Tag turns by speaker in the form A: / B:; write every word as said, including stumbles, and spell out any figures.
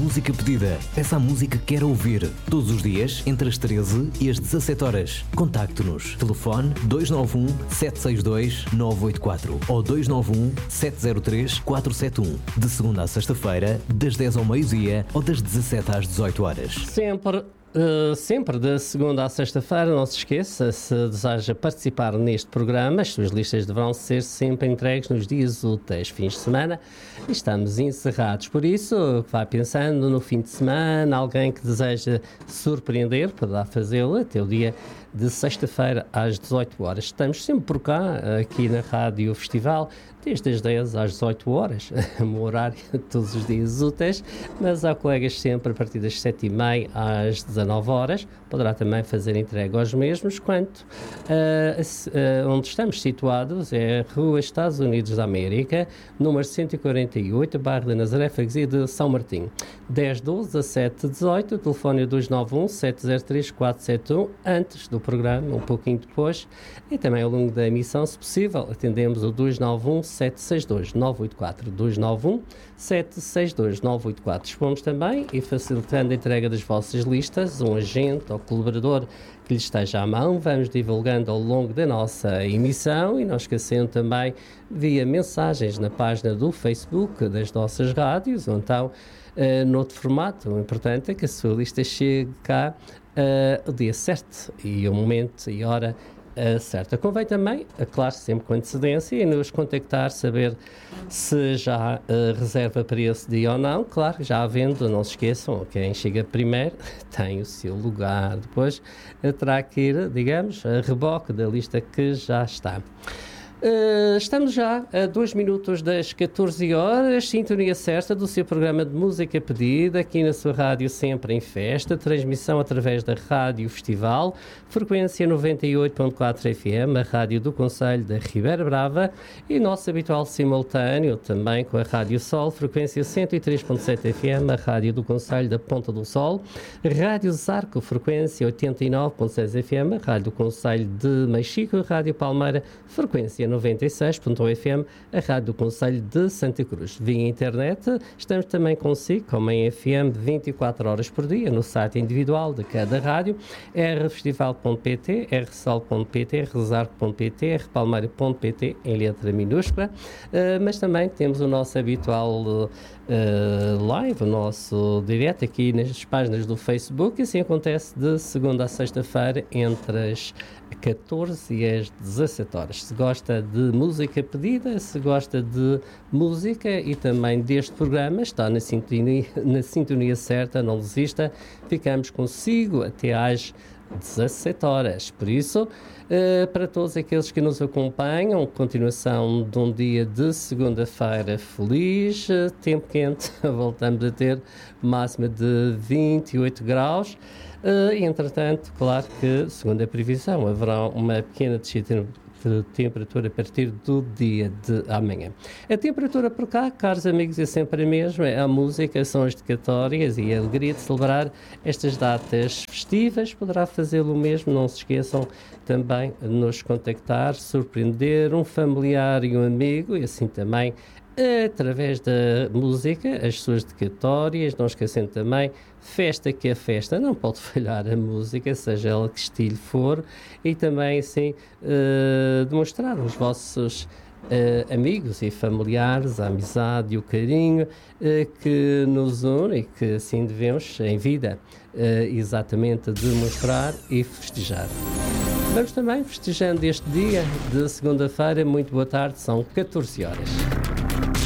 A: música pedida. Peça a música que quer ouvir. Todos os dias, entre as treze e as dezassete horas. Contacte-nos. Telefone dois nove um, sete seis dois, nove oito quatro ou dois nove um, sete zero três, quatro sete um. De segunda a sexta-feira, das dez ao meio-dia ou das dezassete às dezoito horas.
B: Sempre... Uh, sempre de segunda a sexta-feira, não se esqueça, se deseja participar neste programa, as suas listas deverão ser sempre entregues nos dias úteis, fins de semana, e estamos encerrados. Por isso, vai pensando no fim de semana, alguém que deseja surpreender, poderá fazê-lo até o dia de sexta-feira às dezoito horas. Estamos sempre por cá, aqui na Rádio Festival, desde as dez às dezoito horas, um horário todos os dias úteis, mas há colegas sempre a partir das sete e meia às dezanove horas, poderá também fazer entrega aos mesmos, quanto uh, uh, onde estamos situados é a Rua Estados Unidos da América, número cento e quarenta e oito, bairro de Nazaré, freguesia de São Martinho. dez doze, dezassete dezoito, telefone dois nove um, sete zero três, quatro sete um, antes do programa, um pouquinho depois, e também ao longo da emissão, se possível, atendemos o dois nove um, sete seis dois, nove oito quatro, dois nove um, sete seis dois, nove oito quatro. Dispomos também e facilitando a entrega das vossas listas, um agente ou colaborador que lhe esteja à mão, vamos divulgando ao longo da nossa emissão e não esquecendo também via mensagens na página do Facebook das nossas rádios, ou então uh, noutro formato. O importante é que a sua lista chegue cá uh, o dia certo e o momento e hora Uh, certo. Convém também, uh, claro, sempre com antecedência, e nos contactar, saber se já uh, reserva para esse dia ou não. Claro, já havendo, não se esqueçam, quem chega primeiro tem o seu lugar. Depois uh, terá que ir, digamos, a reboque da lista que já está. Uh, estamos já a dois minutos das catorze horas, sintonia certa do seu programa de música pedida, aqui na sua rádio sempre em festa, transmissão através da Rádio Festival, frequência noventa e oito ponto quatro F M, a rádio do Conselho da Ribeira Brava, e nosso habitual simultâneo também com a Rádio Sol, frequência cento e três ponto sete F M, a rádio do Conselho da Ponta do Sol, Rádio Zarco, frequência oitenta e nove ponto seis F M, a rádio do Conselho de Mexico, Rádio Palmeira, frequência noventa e seis ponto um F M, a rádio do Conselho de Santa Cruz. Via internet, estamos também consigo, como em F M, vinte e quatro horas por dia, no site individual de cada rádio, r festival ponto p t, r sol ponto p t, r zarco ponto p t, r palmeira ponto p t, em letra minúscula, uh, mas também temos o nosso habitual uh, live, o nosso direto aqui nas páginas do Facebook, e assim acontece de segunda a sexta-feira, entre as catorze e as dezassete horas. Se gosta de música pedida, se gosta de música e também deste programa, está na sintonia, na sintonia certa, não desista, ficamos consigo até às dezassete horas. Por isso, uh, para todos aqueles que nos acompanham, continuação de um dia de segunda-feira feliz, uh, tempo quente, voltamos a ter máxima de vinte e oito graus. Uh, entretanto, claro que, segundo a previsão, haverá uma pequena descida de temperatura a partir do dia de amanhã. A temperatura por cá, caros amigos, é sempre a mesma. A música, são as dedicatórias e a alegria de celebrar estas datas festivas. Poderá fazê-lo o mesmo, não se esqueçam também de nos contactar, surpreender um familiar e um amigo, e assim também através da música, as suas dedicatórias, não esquecendo também, festa que é festa, não pode falhar a música, seja ela que estilo for, e também assim uh, demonstrar os vossos uh, amigos e familiares, a amizade e o carinho uh, que nos une e que assim devemos em vida uh, exatamente demonstrar e festejar. Vamos também festejando este dia de segunda-feira. Muito boa tarde, são catorze horas.